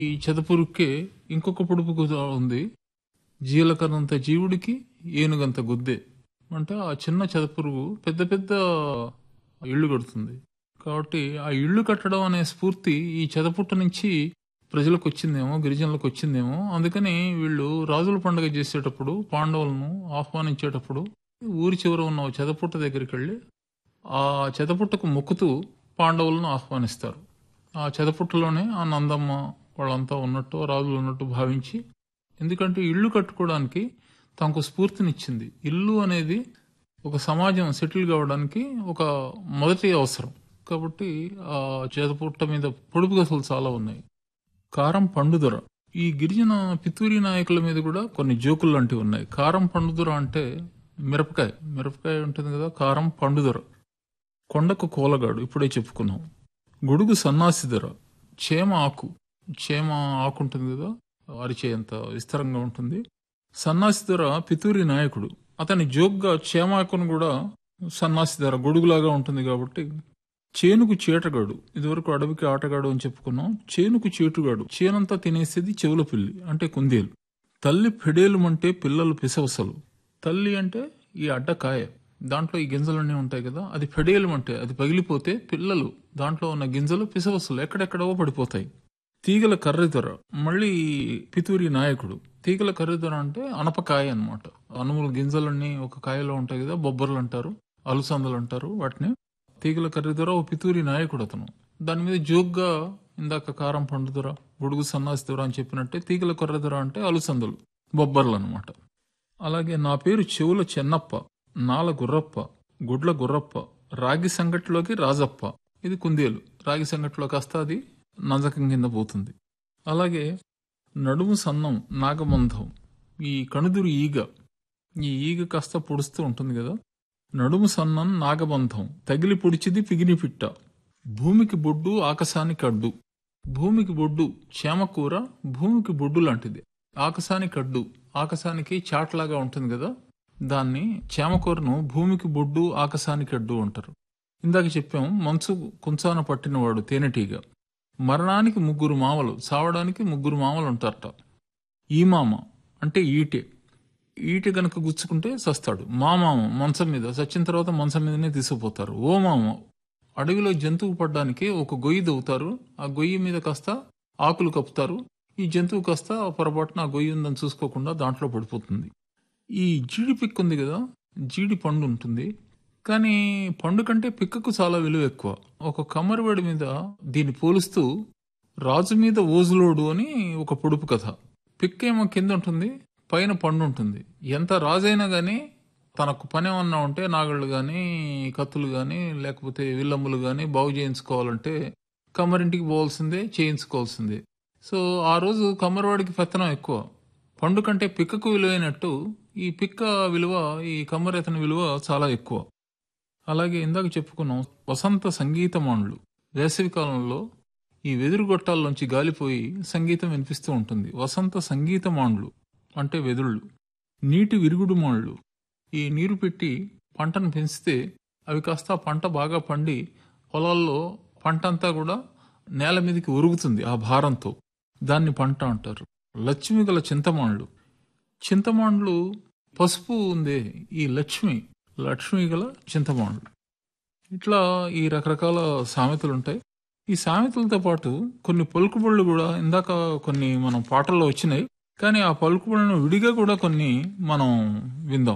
ఈ చెదపురుక్కే ఇంకొక పొడుపు కూడా ఉంది. జీలకర్రంత జీవుడికి ఏనుగంత గుద్దే. అంటే ఆ చిన్న చెదపురుగు పెద్ద పెద్ద ఇళ్ళు కడుతుంది. కాబట్టి ఆ ఇళ్ళు కట్టడం అనే స్ఫూర్తి ఈ చెదపుట్ట నుంచి ప్రజలకు వచ్చిందేమో, గిరిజనులకు వచ్చిందేమో. అందుకని వీళ్ళు రాజుల పండుగ చేసేటప్పుడు పాండవులను ఆహ్వానించేటప్పుడు ఊరి చివర ఉన్న ఓ చెదపుట్ట దగ్గరికి వెళ్ళి ఆ చెదపుట్టకు మొక్కుతూ పాండవులను ఆహ్వానిస్తారు. ఆ చెదపుట్టలోనే ఆ నందమ్మ వాళ్ళంతా ఉన్నట్టు, రాజులు ఉన్నట్టు భావించి, ఎందుకంటే ఇల్లు కట్టుకోవడానికి తమకు స్ఫూర్తినిచ్చింది. ఇల్లు అనేది ఒక సమాజం సెటిల్ కావడానికి ఒక మొదటి అవసరం. కాబట్టి ఆ చెదపుట్ట మీద పొడుపు కథలు చాలా ఉన్నాయి. కారం పండుదొర. ఈ గిరిజన పితూరి నాయకుల మీద కూడా కొన్ని జోకులు లాంటివి ఉన్నాయి. కారం పండుదొర అంటే మిరపకాయ ఉంటుంది కదా, కారం పండుదొర. కొండకు కోలగాడు, ఇప్పుడే చెప్పుకున్నాం. గొడుగు సన్నాసిధర. చేమ ఆకు ఉంటుంది కదా, అరిచేంత విస్తారంగా ఉంటుంది. సన్నాసిధర పితూరి నాయకుడు. అతని జోక్గా చేమాకును కూడా సన్నాసిధర గొడుగులాగా ఉంటుంది కాబట్టి. చేనుకు చేటగాడు. ఇదివరకు అడవికి ఆటగాడు అని చెప్పుకున్నాం. చేనుకు చేటుగాడు. చేనంతా తినేసేది చెవుల పిల్లి అంటే కుందేలు. తల్లి ఫెడేలుమంటే పిల్లలు పిసవసలు. తల్లి అంటే ఈ అడ్డకాయ, దాంట్లో ఈ గింజలన్నీ ఉంటాయి కదా, అది ఫెడేలుమంటే అది పగిలిపోతే పిల్లలు దాంట్లో ఉన్న గింజలు పిసవసలు ఎక్కడెక్కడో పడిపోతాయి. తీగల కర్రెదొర. మళ్ళీ పితూరి నాయకుడు. తీగల కర్రెదొర అంటే అనపకాయ అన్నమాట. అనుముల గింజలన్నీ ఒక కాయలో ఉంటాయి కదా, బొబ్బర్లు అంటారు, అలుసందలు అంటారు వాటిని. తీగల కర్రెదొర ఓ పితూరి నాయకుడు అతను. దాని మీద జోక్గా ఇందాక కారం పండుదొర, గొడుగు సన్నాసి దొర అని చెప్పినట్టే తీగల కర్రెదొర అంటే అలుసందలు, బొబ్బర్లు అనమాట. అలాగే నా పేరు చెవుల చెన్నప్ప, నాల గుర్రప్ప, గుడ్ల గుర్రప్ప, రాగి సంగటిలోకి రాజప్ప. ఇది కుందేలు. రాగి సంగటిలో కాస్త అది నంజకం కింద పోతుంది. అలాగే నడుము సన్నం నాగబంధం. ఈ కణుదురు ఈగ. ఈ ఈగ కాస్త పొడుస్తూ ఉంటుంది కదా. నడుము సన్నం నాగబంధం, తగిలి పొడిచిది పిగిని పిట్ట. భూమికి బొడ్డు ఆకాశానికి అడ్డు. భూమికి బొడ్డు చేమకూర, భూమికి బొడ్డు లాంటిది. ఆకాశానికి అడ్డు, ఆకాశానికి చాట్లాగా ఉంటుంది కదా, దాన్ని చేమకూరను భూమికి బొడ్డు ఆకాశానికి అడ్డు అంటారు. ఇందాక చెప్పాం మంచు కుంచాన పట్టినవాడు తేనెటీగ. మరణానికి ముగ్గురు మామలు, చావడానికి ముగ్గురు మామలు ఉంటారట. ఈ మామ అంటే ఈటె గనక గుచ్చుకుంటే చస్తాడు. మా మామ మంచం మీద, చచ్చిన తర్వాత మంచం మీదనే తీసుకుపోతారు. ఓ మామ అడవిలో జంతువు పడ్డానికి ఒక గొయ్యి దవ్వుతారు. ఆ గొయ్యి మీద కాస్త ఆకులు కప్పుతారు. ఈ జంతువు కాస్త పొరపాటున ఆ గొయ్యి ఉందని చూసుకోకుండా దాంట్లో పడిపోతుంది. ఈ జీడి పిక్ ఉంది కదా, జీడి పండు ఉంటుంది. కానీ పండు కంటే పిక్కకు చాలా విలువ ఎక్కువ. ఒక కమ్మరివాడి మీద దీన్ని పోలుస్తూ రాజు మీద ఓజులోడు అని ఒక పొడుపు కథ. పిక్కేమో కింద ఉంటుంది, పైన పండు ఉంటుంది. ఎంత రాజైనా గానీ తనకు పని ఏమన్నా ఉంటే నాగళ్ళు కానీ, కత్తులు కానీ, లేకపోతే విల్లమ్ములు కానీ బాగు చేయించుకోవాలంటే కమ్మరింటికి పోవాల్సిందే, చేయించుకోవాల్సిందే. సో ఆ రోజు కమ్మరివాడికి పెత్తనం ఎక్కువ. పండు కంటే పిక్కకు విలువైనట్టు ఈ పిక్క విలువ, ఈ కమ్మరేతన విలువ చాలా ఎక్కువ. అలాగే ఇందాక చెప్పుకున్నాం వసంత సంగీతమానులు. వేసవి కాలంలో ఈ వెదురు గొట్టాల్లోంచి గాలిపోయి సంగీతం వినిపిస్తూ ఉంటుంది. వసంత సంగీతమానులు అంటే వెదుళ్ళు. నీటి విరుగుడు మానులు. ఈ నీరు పెట్టి పంటను పెంచితే అవి కాస్త పంట బాగా పండి పొలాల్లో పంట అంతా కూడా నేల మీదకి ఒరుగుతుంది ఆ భారంతో. దాన్ని పంట అంటారు. లక్ష్మి గల చింతమానులు. చింతమానులు పసుపు ఉందే ఈ లక్ష్మి గల చింతమానులు. ఇట్లా ఈ రకరకాల సామెతలు ఉంటాయి. ఈ సామెతలతో పాటు కొన్ని పలుకుబళ్ళు కూడా ఇందాక కొన్ని మనం పాటల్లో వచ్చినాయి. కానీ ఆ పలుకుబళ్ళను విడిగా కూడా కొన్ని మనం విందాం.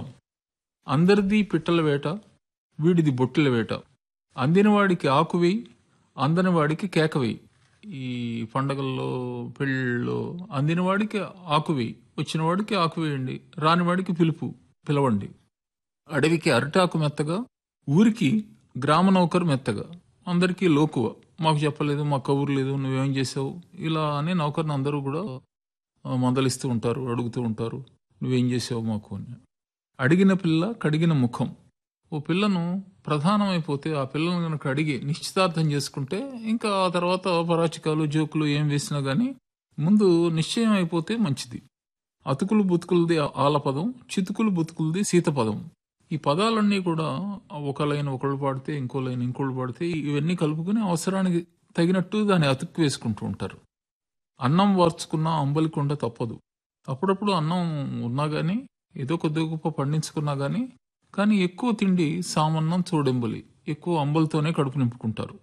అందరిది పిట్టల వేట, వీడిది బొట్టెల వేట. అందినవాడికి ఆకువేయి, అందనివాడికి కేకవేయి. ఈ పండగల్లో, పెళ్ళిళ్ళలో అందినవాడికి ఆకువేయి, వచ్చినవాడికి ఆకువేయండి, రానివాడికి పిలవండి. అడవికి అరిటాకు మెత్తగా, ఊరికి గ్రామ నౌకరు మెత్తగా. అందరికీ లోకువ, మాకు చెప్పలేదు, మాకు కబురు లేదు, నువ్వేం చేసావు, ఇలా అని నౌకర్ని అందరూ కూడా మందలిస్తూ ఉంటారు, అడుగుతూ ఉంటారు, నువ్వేం చేసావు మాకు అని. అడిగిన పిల్ల కడిగిన ముఖం. ఓ పిల్లను ప్రధానమైపోతే ఆ పిల్లను కనుక అడిగి నిశ్చితార్థం చేసుకుంటే ఇంకా ఆ తర్వాత పరాచికాలు, జోకులు ఏం వేసినా గానీ ముందు నిశ్చయం అయిపోతే మంచిది. అతుకులు బుతుకులది ఆలపదం, చితుకులు బుతుకులది సీతపదం. ఈ పదాలన్నీ కూడా ఒక లైన్ ఒకళ్ళు పాడితే ఇంకో లైన్ ఇంకోళ్ళు పాడితే ఇవన్నీ కలుపుకుని అవసరానికి తగినట్టు దాన్ని అతుక్కు వేసుకుంటూ ఉంటారు. అన్నం వార్చుకున్న అంబలి కొండ తప్పదు. అప్పుడప్పుడు అన్నం ఉన్నా గాని, ఏదో కొద్ది గొప్ప పండించుకున్నా గాని, కానీ ఎక్కువ తిండి సామన్నం, చోడెంబలి. ఎక్కువ అంబలితోనే కడుపు నింపుకుంటారు.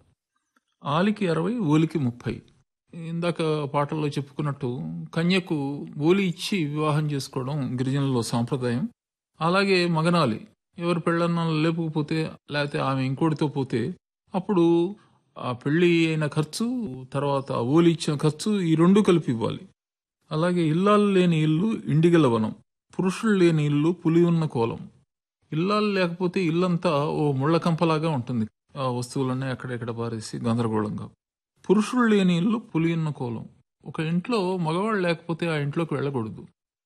ఆలికి 60, ఓలికి 30. ఇందాక పాటల్లో చెప్పుకున్నట్టు కన్యకు ఓలి ఇచ్చి వివాహం చేసుకోవడం గిరిజనుల్లో సాంప్రదాయం. అలాగే మగనాలి ఎవరు పెళ్ళన్నం లేకపోతే, లేకపోతే ఆమె ఇంకోటితో పోతే, అప్పుడు ఆ పెళ్లి అయిన ఖర్చు, తర్వాత ఓలి ఇచ్చిన ఖర్చు, ఈ రెండు కలిపి ఇవ్వాలి. అలాగే ఇల్లాలు లేని ఇల్లు ఇండిగల వనం, పురుషులు లేని ఇల్లు పులి ఉన్న కోలం. ఇల్లాలు లేకపోతే ఇల్లంతా ఓ ముళ్ళ కంపలాగా ఉంటుంది. ఆ వస్తువులన్నీ అక్కడెక్కడ పారేసి గందరగోళంగా. పురుషులు లేని ఇల్లు పులి ఉన్న కోలం. ఒక ఇంట్లో మగవాళ్ళు లేకపోతే ఆ ఇంట్లోకి వెళ్ళకూడదు.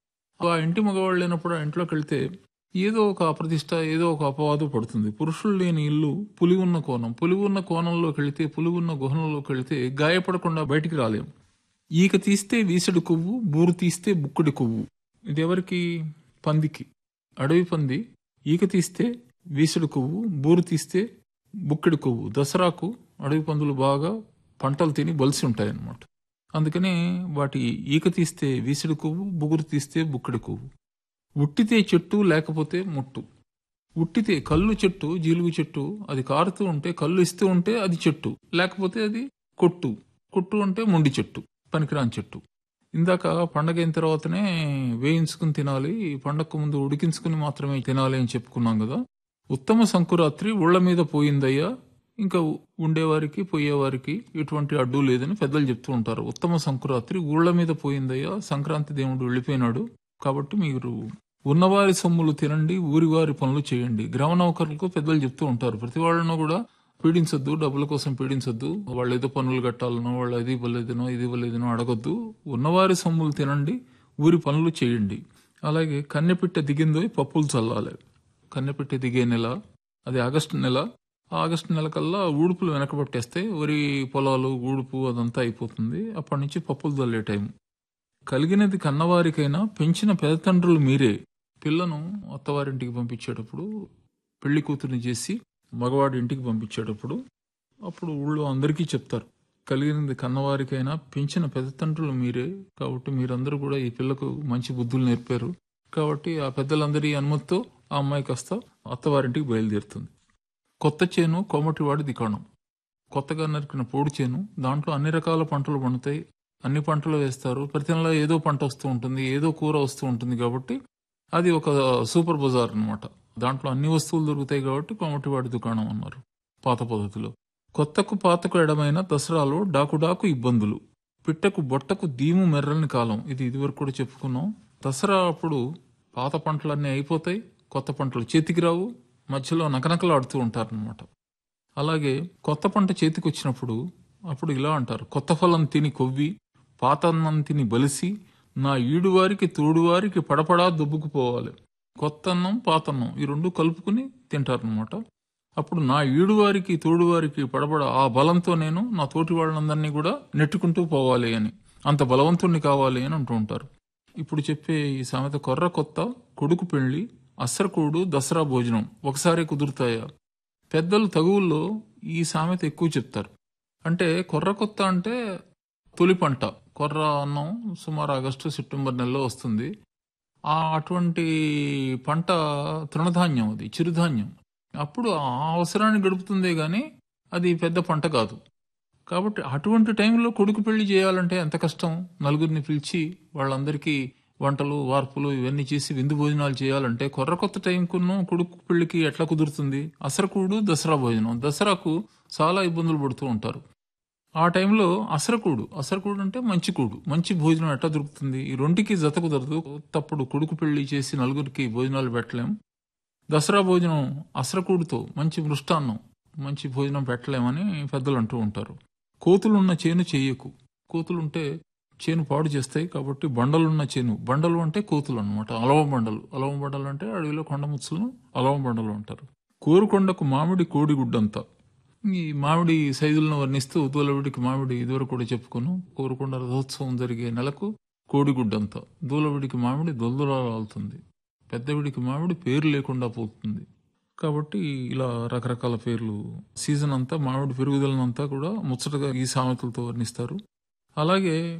ఆ ఇంటి మగవాళ్ళు లేనప్పుడు ఆ ఇంట్లోకి వెళ్తే ఏదో ఒక అప్రతిష్ట, ఏదో ఒక అపవాదు పడుతుంది. పురుషులు లేని ఇల్లు పులి ఉన్న కోణం. పులి ఉన్న కోణంలోకి వెళితే, పులి ఉన్న గుహంలోకి వెళితే గాయపడకుండా బయటికి రాలేం. ఈక తీస్తే వీసెడు కొవ్వు, బూరు తీస్తే బుక్కుడి కొవ్వు. ఇది ఎవరికి? పందికి. అడవి పంది ఈక తీస్తే వీసెడు కొవ్వు, బూరు తీస్తే బుక్కెడి కొవ్వు. దసరాకు అడవి పందులు బాగా పంటలు తిని బలిసి ఉంటాయన్నమాట. అందుకనే వాటి ఈక తీస్తే వీసెడు కొవ్వు, బుగురు తీస్తే బుక్కెడి కొవ్వు. ఉట్టితే చెట్టు, లేకపోతే ముట్టు. ఉట్టితే కళ్ళు చెట్టు, జీలుగు చెట్టు, అది కారుతూ ఉంటే, కళ్ళు ఇస్తూ ఉంటే అది చెట్టు, లేకపోతే అది కొట్టు. కొట్టు అంటే మొండి చెట్టు, పనికిరాని చెట్టు. ఇందాక పండగ అయిన తర్వాతనే వేయించుకుని తినాలి, పండగకు ముందు ఉడికించుకుని మాత్రమే తినాలి అని చెప్పుకున్నాం కదా. ఉత్తమ సంకురాత్రి ఊళ్ల మీద పోయిందయ్యా, ఇంకా ఉండేవారికి పోయేవారికి ఎటువంటి అడ్డు లేదని పెద్దలు చెప్తూ ఉంటారు. ఉత్తమ సంకురాత్రి ఊళ్ల మీద పోయిందయ్యా, సంక్రాంతి దేవుడు వెళ్ళిపోయినాడు కాబట్టి మీరు ఉన్నవారి సొమ్ములు తినండి, ఊరివారి పనులు చేయండి. గ్రామ నౌకర్లకు పెద్దలు చెప్తూ ఉంటారు. ప్రతి వాళ్ళను కూడా పీడించొద్దు, డబ్బుల కోసం పీడించొద్దు, వాళ్ళు ఏదో పనులు కట్టాలనో, వాళ్ళు అది ఇవ్వలేదనో ఇది ఇవ్వలేదనో అడగొద్దు. ఉన్నవారి సొమ్ములు తినండి, ఊరి పనులు చేయండి. అలాగే కన్నెపిట్ట దిగిందో పప్పులు చల్లాలి. కన్నెపిట్ట దిగే నెల అది ఆగస్టు నెల. ఆగస్టు నెల కల్లా ఊడుపులు వెనకబట్టేస్తే వరి పొలాలు ఊడుపు అదంతా అయిపోతుంది. అప్పటి నుంచి పప్పులు చల్లే టైం. కలిగినది కన్నవారికైనా పెంచిన పెదతండ్రులు మీరే. పిల్లను అత్తవారింటికి పంపించేటప్పుడు, పెళ్లి కూతురుని చేసి మగవాడి ఇంటికి పంపించేటప్పుడు, అప్పుడు ఊళ్ళో అందరికీ చెప్తారు, కలిగినది కన్నవారికైనా పెంచిన పెదతండ్రులు మీరే, కాబట్టి మీరందరూ కూడా ఈ పిల్లకు మంచి బుద్ధులు నేర్పారు. కాబట్టి ఆ పెద్దలందరి అనుమతితో ఆ అమ్మాయి కాస్త అత్తవారింటికి బయలుదేరుతుంది. కొత్త చేను కోమటివాడి దికాణం. కొత్తగా నరికిన పోడు చేను, దాంట్లో అన్ని రకాల పంటలు పండుతాయి, అన్ని పంటలు వేస్తారు. ప్రతి నెల ఏదో పంట వస్తూ ఉంటుంది, ఏదో కూర వస్తూ ఉంటుంది. కాబట్టి అది ఒక సూపర్ బజార్ అన్నమాట. దాంట్లో అన్ని వస్తువులు దొరుకుతాయి కాబట్టి కోమటివాడి దుకాణం అన్నారు పాత పద్ధతిలో. కొత్తకు పాతకు ఎడమైన దసరాలో డాకుడాకు ఇబ్బందులు. పిట్టకు బొట్టకు దీము మెర్రని కాలం. ఇది ఇదివరకు కూడా చెప్పుకున్నాం. దసరా అప్పుడు పాత పంటలన్నీ అయిపోతాయి, కొత్త పంటలు చేతికి రావు, మధ్యలో నకనకలాడుతూ ఉంటారనమాట. అలాగే కొత్త పంట చేతికి వచ్చినప్పుడు అప్పుడు ఇలా అంటారు, కొత్త ఫలం తిని కొవ్వి, పాతన్నం తిని బలిసి, నా ఈడువారికి తోడువారికి పడపడా దుబ్బుకుపోవాలి. కొత్త అన్నం పాతన్నం ఈ రెండు కలుపుకుని తింటారనమాట. అప్పుడు నా ఈడువారికి తోడువారికి పడపడ ఆ బలంతో నేను నా తోటి వాళ్ళందరినీ కూడా నెట్టుకుంటూ పోవాలి అని, అంత బలవంతుణ్ణి కావాలి అని అంటూ ఉంటారు. ఇప్పుడు చెప్పే ఈ సామెత కొర్ర కొత్త, కొడుకు పెళ్లి, అస్సరకూడు, దసరా భోజనం ఒకసారి కుదురుతాయా? పెద్దలు తగువుల్లో ఈ సామెత ఎక్కువ చెప్తారు. అంటే కొర్ర కొత్త అంటే తొలి పంట. కొర్ర అన్నం సుమారు ఆగస్టు సెప్టెంబర్ నెలలో వస్తుంది. అటువంటి పంట తృణధాన్యం, అది చిరుధాన్యం. అప్పుడు ఆ అవసరాన్ని గడుపుతుందే గాని అది పెద్ద పంట కాదు. కాబట్టి అటువంటి టైంలో కొడుకు పెళ్లి చేయాలంటే ఎంత కష్టం. నలుగురిని పిలిచి వాళ్ళందరికీ వంటలు వార్పులు ఇవన్నీ చేసి విందు భోజనాలు చేయాలంటే కొర్ర కొత్త టైంకును కొడుకు పెళ్లికి ఎట్లా కుదురుతుంది? అసరకూడు, దసరా భోజనం. దసరాకు చాలా ఇబ్బందులు పడుతూ ఉంటారు. ఆ టైంలో అసరకూడు అంటే మంచి కూడు, మంచి భోజనం ఎట్లా దొరుకుతుంది? ఈ రెండుకి జత కుదరదు. తప్పుడు కొడుకు పెళ్లి చేసి నలుగురికి భోజనాలు పెట్టలేం. దసరా భోజనం అసరకూడుతో మంచి మృష్టాన్నం, మంచి భోజనం పెట్టలేమని పెద్దలు అంటూ ఉంటారు. కోతులున్న చేను చెయ్యకు. కోతులుంటే చేను పాడు చేస్తాయి కాబట్టి బండలున్న చేను. బండలు అంటే కోతులు అనమాట. అలవ బండలు. అలవ బండలు అంటే అడవిలో కొండముచ్చులను అలవ బండలు అంటారు. కోరుకొండకు మామిడి కోడిగుడ్డంతా. ఈ మామిడి సైజులను వర్ణిస్తూ దూలవిడికి మామిడి ఇదివరకు కూడా చెప్పుకున్నాం. కోరుకొండ రథోత్సవం జరిగే నెలకు కోడిగుడ్డంతా. దూలవిడికి మామిడి దొల్దులాలుతుంది, పెద్దవిడికి మామిడి పేరు లేకుండా పోతుంది. కాబట్టి ఇలా రకరకాల పేర్లు, సీజన్ అంతా మామిడి పెరుగుదలనంతా కూడా ముచ్చటగా ఈ సామెతలతో వర్ణిస్తారు. అలాగే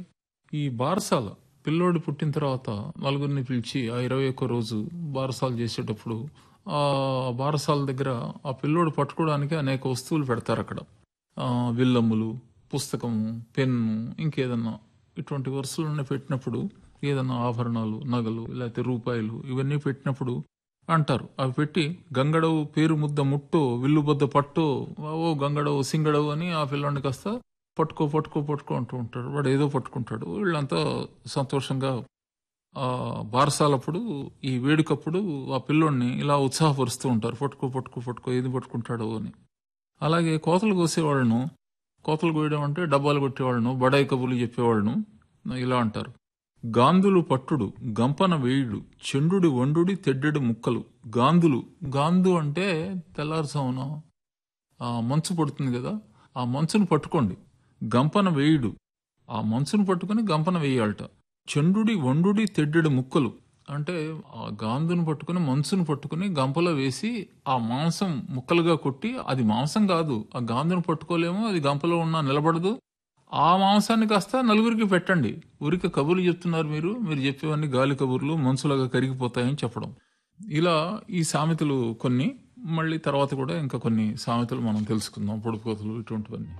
ఈ బారసాల పిల్లోడు పుట్టిన తర్వాత నలుగురిని పిలిచి ఆ 21 రోజు బారసాలు చేసేటప్పుడు ఆ బారసాల దగ్గర ఆ పిల్లోడు పట్టుకోవడానికి అనేక వస్తువులు పెడతారు అక్కడ. విల్లమ్ములు, పుస్తకము, పెన్ను, ఇంకేదన్నా ఇటువంటి వరుసలన్నీ పెట్టినప్పుడు ఏదన్నా ఆభరణాలు, నగలు, లేకపోతే రూపాయలు ఇవన్నీ పెట్టినప్పుడు అంటారు. అవి పెట్టి గంగడవు పేరు ముద్ద ముట్టో, విల్లుబొద్ద పట్టో, ఓ గంగడవు సింగడవు అని ఆ పిల్లోడిని కాస్త పట్టుకో పట్టుకో పట్టుకో అంటూ ఉంటాడు. వాడు ఏదో పట్టుకుంటాడు. వీళ్ళంతా సంతోషంగా ఆ బారసాలప్పుడు ఈ వేడుకప్పుడు ఆ పిల్లోడిని ఇలా ఉత్సాహపరుస్తూ ఉంటారు. పట్టుకో పట్టుకో పట్టుకో ఏది పట్టుకుంటాడో అని. అలాగే కోతలు కోసేవాళ్ళను, కోతలు కోయడం అంటే డబ్బాలు కొట్టేవాళ్ళను, బడాయి కబుర్లు చెప్పేవాళ్ళను ఇలా అంటారు. గాందులు పట్టుడు, గంపన వేయుడు, చెండుడి వండుడి తెడ్డెడు ముక్కలు. గాందులు, గాందు అంటే తెల్లారుసామున మంచు పడుతుంది కదా, ఆ మంచును పట్టుకోండి. గంపన వేయుడు, ఆ మంచును పట్టుకుని గంపన వేయాలట. చెండుడి వండుడి తెడ్డెడు ముక్కలు అంటే ఆ గాందును పట్టుకుని మంచును పట్టుకుని గంపలో వేసి ఆ మాంసం ముక్కలుగా కొట్టి, అది మాంసం కాదు, ఆ గాందును పట్టుకోలేము, అది గంపలో ఉన్నా నిలబడదు, ఆ మాంసాన్ని కాస్త నలుగురికి పెట్టండి. ఊరికి కబుర్లు చెప్తున్నారు మీరు చెప్పేవన్నీ గాలి కబుర్లు, మంచులాగా కరిగిపోతాయని చెప్పడం. ఇలా ఈ సామెతలు కొన్ని, మళ్ళీ తర్వాత కూడా ఇంకా కొన్ని సామెతలు మనం తెలుసుకుందాం. పొడుపు కోతలు ఇటువంటివన్నీ.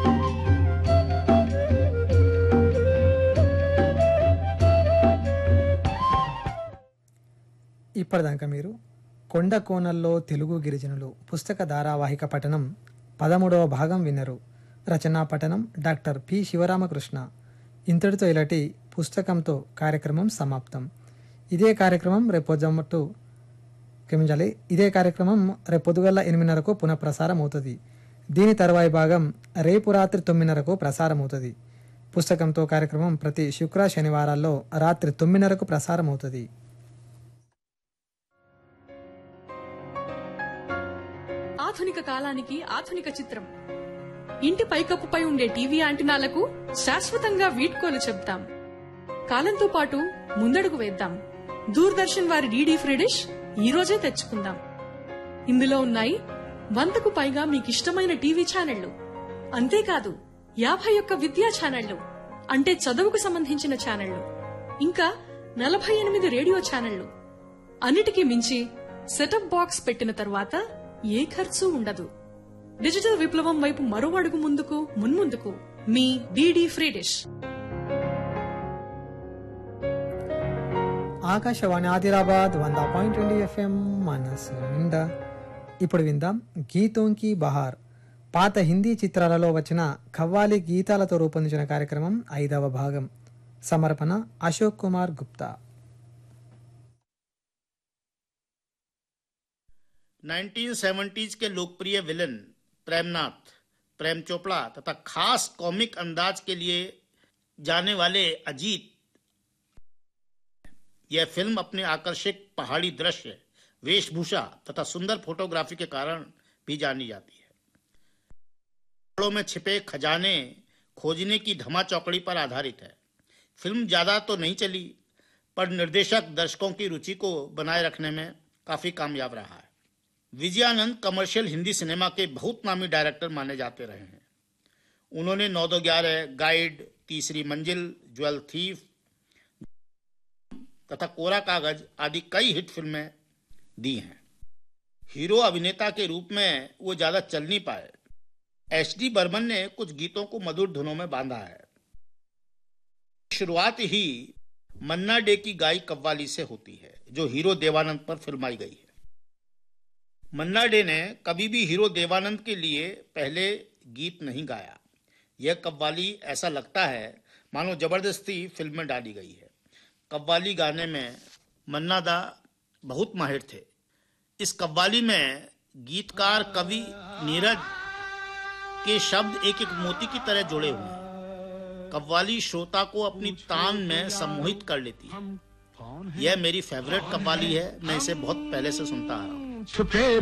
ఇప్పటిదాకా మీరు కొండ కోనల్లో తెలుగు గిరిజనులు పుస్తక ధారావాహిక పఠనం 13వ భాగం విన్నరు. రచనా పఠనం డాక్టర్ పి శివరామకృష్ణ. ఇంతటితో ఇలాంటి పుస్తకంతో కార్యక్రమం సమాప్తం. ఇదే కార్యక్రమం రేపు పొద్దుగల 8:30కు పునఃప్రసారం అవుతుంది. దీని తర్వాయి భాగం రేపు రాత్రి 9:30కు ప్రసారం అవుతుంది. పుస్తకంతో కార్యక్రమం ప్రతి శుక్ర శనివారాల్లో రాత్రి 9:30కు ప్రసారం అవుతుంది. ఆధునిక కాలానికి ఆధునిక చిత్రం. ఇంటి పైకప్పుపై ఉండే టీవీ యాంటినాలకు శాశ్వతంగా వీడ్కోలు చెప్తాం. కాలంతో పాటు ముందడుగు వేద్దాం. దూరదర్శన్ వారి డీడీ ఫ్రీ డిష్ ఈ రోజే తెచ్చుకుందాం. ఇందులో ఉన్నాయి 100కు పైగా మీకిష్టమైన టీవీ ఛానళ్లు. అంతేకాదు 51 విద్యా ఛానళ్లు అంటే చదువుకు సంబంధించిన ఛానళ్లు, ఇంకా 48 రేడియో ఛానళ్లు. అన్నిటికీ మించి సెటప్ బాక్స్ పెట్టిన తర్వాత ఏ ఖర్చు ఉండదు. డిజిటల్ విప్లవం వైపు మరో అడుగు మున్ముందుకు మీ DD free dish. Akashvani Adilabad 100.20 FM మనసు నిండా. ఇప్పుడు విందాం గీతోంకి బహార్. పాత హిందీ చిత్రాలలో వచ్చిన ఖవ్వాలి గీతాలతో రూపొందించిన కార్యక్రమం 5వ భాగం. సమర్పణ అశోక్ కుమార్ గుప్తా. 1970s के लोकप्रिय विलन प्रेमनाथ, प्रेम चोपड़ा तथा खास कॉमिक अंदाज के लिए जाने वाले अजीत, यह फिल्म अपने आकर्षक पहाड़ी दृश्य, वेशभूषा तथा सुंदर फोटोग्राफी के कारण भी जानी जाती है. पहाड़ों में छिपे खजाने खोजने की धमा चौकड़ी पर आधारित है. फिल्म ज्यादा तो नहीं चली, पर निर्देशक दर्शकों की रुचि को बनाए रखने में काफी कामयाब रहा है. विजयानंद कमर्शियल हिंदी सिनेमा के बहुत नामी डायरेक्टर माने जाते रहे हैं. उन्होंने 9-11, गाइड, तीसरी मंजिल, ज्वेल थीफ तथा कोरा कागज आदि कई हिट फिल्में दी हैं. हीरो अभिनेता के रूप में वो ज्यादा चल नहीं पाए. एच.डी. बर्मन ने कुछ गीतों को मधुर धुनों में बांधा है. शुरुआत ही मन्ना डे की गाई कव्वाली से होती है, जो हीरो देवानंद पर फिल्माई गई है. मन्ना डे ने कभी भी हीरो देवानंद के लिए पहले गीत नहीं गाया. यह कव्वाली ऐसा लगता है मानो जबरदस्ती फिल्म में डाली गई है. कव्वाली गाने में मन्ना दा बहुत माहिर थे. इस कव्वाली में गीतकार कवि नीरज के शब्द एक एक मोती की तरह जुड़े हुए हैं. कव्वाली श्रोता को अपनी तान में सम्मोहित कर लेती है. यह मेरी फेवरेट कव्वाली है. मैं इसे बहुत पहले से सुनता आ रहा हूँ.